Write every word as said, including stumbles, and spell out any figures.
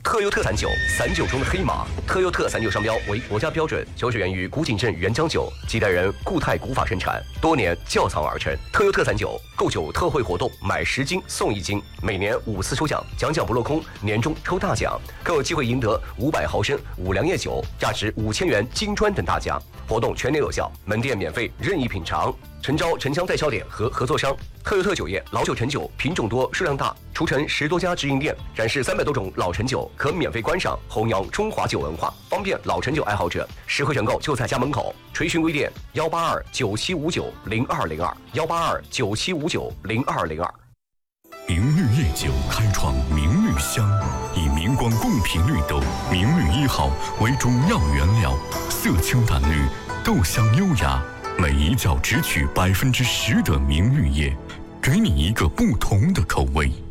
特优特散酒，散酒中的黑马。特优特散酒商标为国家标准，酒水源于古井镇原浆酒，几代人固态古法生产，多年窖藏而成。特优特散酒购酒特惠活动，买十斤送一斤，每年五次抽奖，奖奖不落空，年终抽大奖，更有机会赢得五百毫升五粮液酒，价值五千元金砖等大奖。活动全年有效，门店免费任意品尝。诚招城乡代销点和合作商。特优特酒业老酒陈酒品种多，数量大，除城十多家直营店，展示三百多种老陈酒，可免费观赏，弘扬中华酒文化，方便老陈酒爱好者实惠选购就在家门口。垂询微店幺八二九七五九零二零二幺八二九七五九零二零二。 明绿夜酒开创明绿香，以明光共品绿豆明绿一号为中药原料，色清淡绿，豆香优雅，每一窖只取百分之十的明绿叶，给你一个不同的口味。